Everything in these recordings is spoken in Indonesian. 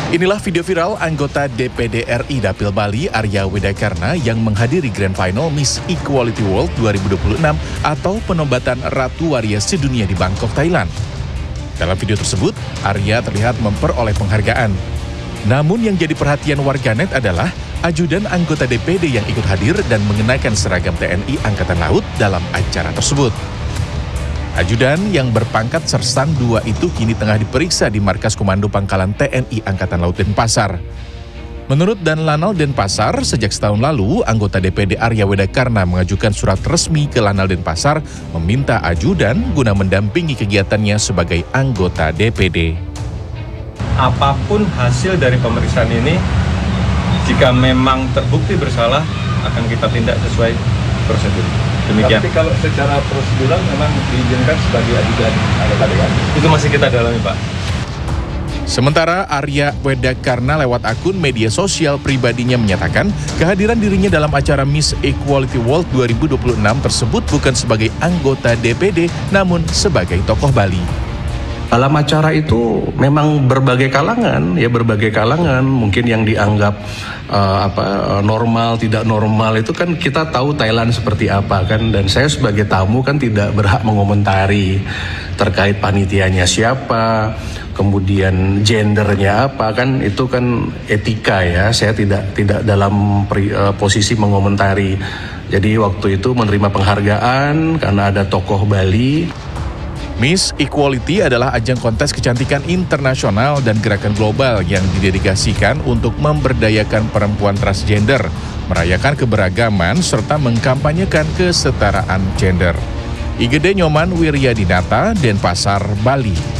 Inilah video viral anggota DPD RI Dapil Bali Arya Wedakarna yang menghadiri Grand Final Miss Equality World 2026 atau penobatan Ratu Waria Sedunia di Bangkok, Thailand. Dalam video tersebut, Arya terlihat memperoleh penghargaan. Namun yang jadi perhatian warganet adalah ajudan anggota DPD yang ikut hadir dan mengenakan seragam TNI Angkatan Laut dalam acara tersebut. Ajudan yang berpangkat Sersang 2 itu kini tengah diperiksa di Markas Komando Pangkalan TNI Angkatan Laut Denpasar. Menurut Danlanal Denpasar, sejak setahun lalu, anggota DPD Arya Wedakarna mengajukan surat resmi ke Lanal Denpasar meminta ajudan guna mendampingi kegiatannya sebagai anggota DPD. Apapun hasil dari pemeriksaan ini, jika memang terbukti bersalah, akan kita tindak sesuai prosedur. Demikian. Tapi kalau secara prosedural memang diizinkan sebagai ajudan anggota dewan. Itu masih kita dalami, Pak. Sementara Arya Wedakarna lewat akun media sosial pribadinya menyatakan kehadiran dirinya dalam acara Miss Equality World 2026 tersebut bukan sebagai anggota DPD namun sebagai tokoh Bali. Dalam acara itu memang berbagai kalangan, mungkin yang dianggap normal, tidak normal itu kan kita tahu Thailand seperti apa kan, dan saya sebagai tamu kan tidak berhak mengomentari terkait panitianya siapa, kemudian gendernya apa, kan itu kan etika ya, saya tidak dalam posisi mengomentari. Jadi waktu itu menerima penghargaan karena ada tokoh Bali. Miss Equality adalah ajang kontes kecantikan internasional dan gerakan global yang didedikasikan untuk memberdayakan perempuan transgender, merayakan keberagaman, serta mengkampanyekan kesetaraan gender. IGD Nyoman Wiryadinata, Denpasar, Bali.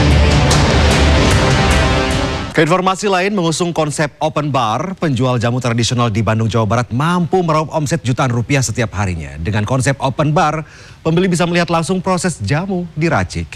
Keinformasi lain, mengusung konsep open bar, penjual jamu tradisional di Bandung, Jawa Barat mampu meraup omset jutaan rupiah setiap harinya. Dengan konsep open bar, pembeli bisa melihat langsung proses jamu diracik.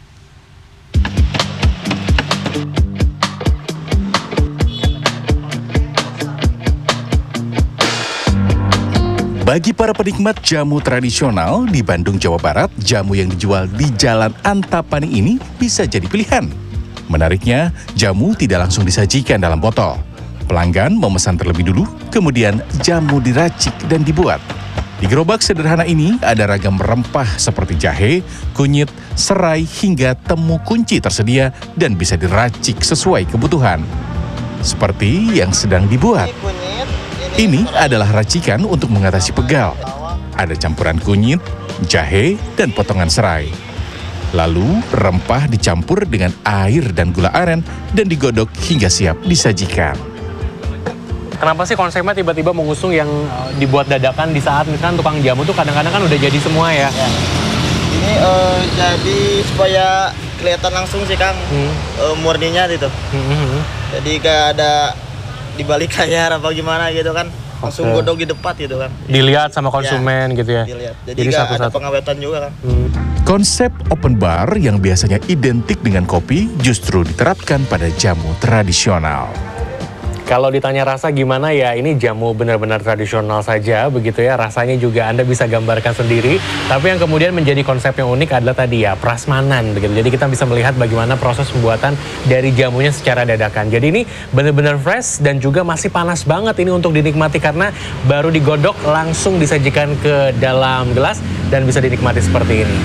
Bagi para penikmat jamu tradisional di Bandung, Jawa Barat, jamu yang dijual di Jalan Antapani ini bisa jadi pilihan. Menariknya, jamu tidak langsung disajikan dalam botol. Pelanggan memesan terlebih dulu, kemudian jamu diracik dan dibuat. Di gerobak sederhana ini ada ragam rempah seperti jahe, kunyit, serai, hingga temu kunci tersedia dan bisa diracik sesuai kebutuhan. Seperti yang sedang dibuat. Ini adalah racikan untuk mengatasi pegal. Ada campuran kunyit, jahe, dan potongan serai. Lalu, rempah dicampur dengan air dan gula aren dan digodok hingga siap disajikan. Kenapa sih konsepnya tiba-tiba mengusung yang dibuat dadakan di saat misalkan tukang jamu tuh kadang-kadang kan udah jadi semua ya? Ini jadi supaya kelihatan langsung sih Kang, murninya gitu. Jadi kayak ada dibalik layar apa gimana gitu kan. Langsung godok di depan gitu kan. Dilihat sama konsumen gitu ya? Dilihat, jadi nggak ada pengawetan juga kan. Konsep open bar yang biasanya identik dengan kopi justru diterapkan pada jamu tradisional. Kalau ditanya rasa gimana ya, ini jamu benar-benar tradisional saja begitu ya. Rasanya juga Anda bisa gambarkan sendiri. Tapi yang kemudian menjadi konsep yang unik adalah tadi ya, prasmanan begitu. Jadi kita bisa melihat bagaimana proses pembuatan dari jamunya secara dadakan. Jadi ini benar-benar fresh dan juga masih panas banget ini untuk dinikmati karena baru digodok langsung disajikan ke dalam gelas dan bisa dinikmati seperti ini.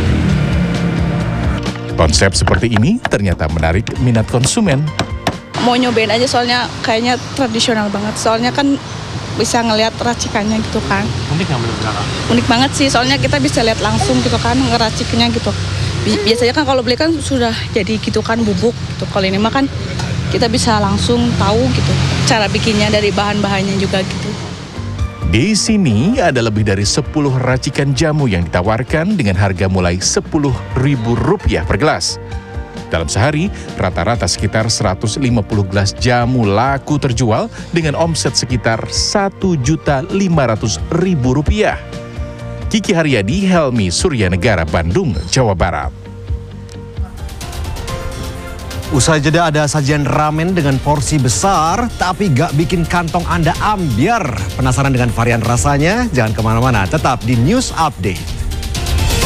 Konsep seperti ini ternyata menarik minat konsumen. Mau nyobain aja soalnya kayaknya tradisional banget. Soalnya kan bisa ngelihat racikannya gitu kan. Unik nggak benar-benar? Unik banget sih, soalnya kita bisa lihat langsung gitu kan ngeraciknya gitu. Biasanya kan kalau beli kan sudah jadi gitu kan bubuk gitu. Kalau ini mah kan kita bisa langsung tahu gitu cara bikinnya dari bahan-bahannya juga gitu. Di sini ada lebih dari 10 racikan jamu yang ditawarkan dengan harga mulai Rp10.000 per gelas. Dalam sehari, rata-rata sekitar 150 gelas jamu laku terjual dengan omset sekitar Rp1.500.000. Kiki Haryadi, Helmi Suryanegara, Bandung, Jawa Barat. Usai jeda ada sajian ramen dengan porsi besar, tapi gak bikin kantong Anda ambyar. Penasaran dengan varian rasanya? Jangan kemana-mana, tetap di News Update.